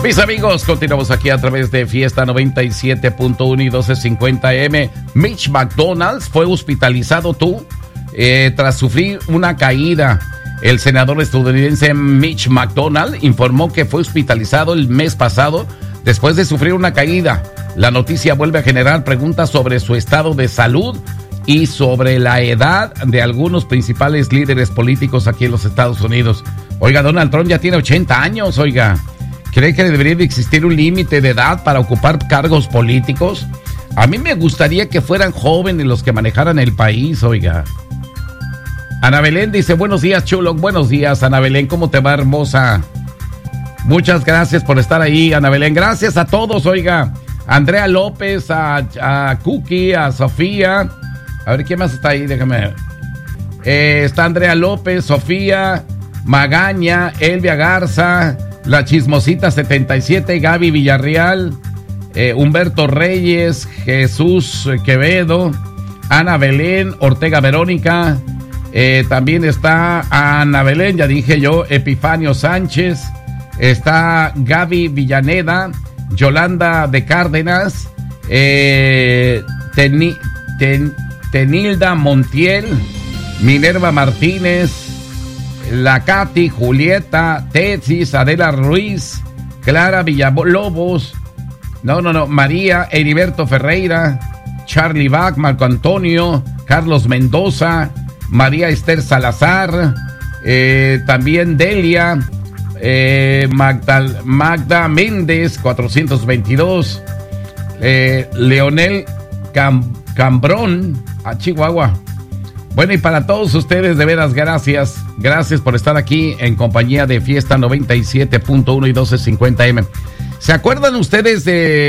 Mis amigos, continuamos aquí a través de Fiesta 97.1 y 1250 AM. Mitch McDonald fue hospitalizado tras sufrir una caída. El senador estadounidense Mitch McDonald informó que fue hospitalizado el mes pasado después de sufrir una caída. La noticia vuelve a generar preguntas sobre su estado de salud y sobre la edad de algunos principales líderes políticos aquí en los Estados Unidos. Oiga, Donald Trump ya tiene 80 años, oiga. ¿Cree que debería de existir un límite de edad para ocupar cargos políticos? A mí me gustaría que fueran jóvenes los que manejaran el país, oiga. Ana Belén dice, buenos días, chulo. Buenos días, Ana Belén. ¿Cómo te va, hermosa? Muchas gracias por estar ahí, Ana Belén. Gracias a todos, oiga. Andrea López, a Cookie, a Sofía. A ver, ¿quién más está ahí? Déjame ver. Está Andrea López, Sofía, Magaña, Elvia Garza, La Chismosita 77, Gaby Villarreal, Humberto Reyes, Jesús Quevedo, Ana Belén, Ortega Verónica, también está Ana Belén, ya dije yo, Epifanio Sánchez, está Gaby Villaneda, Yolanda de Cárdenas, Tenilda Montiel, Minerva Martínez, la Katy, Julieta, Tetsis, Adela Ruiz, Clara Villalobos, María, Heriberto Ferreira, Charlie Bach, Marco Antonio, Carlos Mendoza, María Esther Salazar, también Delia, Magda Méndez, 422, Leonel Cambrón, a Chihuahua. Bueno, y para todos ustedes, de veras, gracias. Gracias por estar aquí en compañía de Fiesta 97.1 y 1250M. ¿Se acuerdan ustedes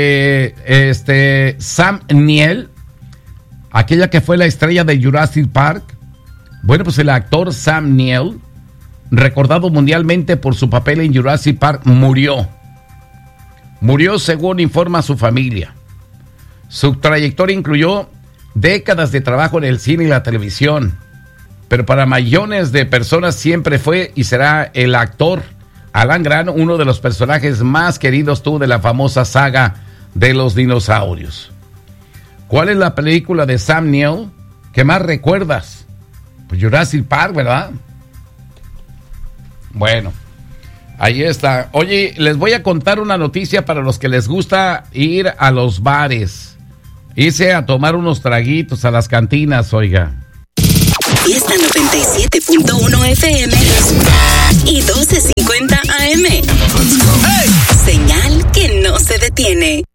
de Sam Neill? Aquella que fue la estrella de Jurassic Park. Bueno, pues el actor Sam Neill, recordado mundialmente por su papel en Jurassic Park, murió. Murió según informa su familia. Su trayectoria incluyó décadas de trabajo en el cine y la televisión, pero para millones de personas siempre fue y será el actor Alan Grant, uno de los personajes más queridos de la famosa saga de los dinosaurios. ¿Cuál es la película de Sam Neill que más recuerdas? Pues Jurassic Park, ¿verdad? Bueno, ahí está. Oye, les voy a contar una noticia para los que les gusta ir a los bares. Hice a tomar unos traguitos a las cantinas, oiga. Fiesta 97.1 FM y 1250 AM. Hey. Señal que no se detiene.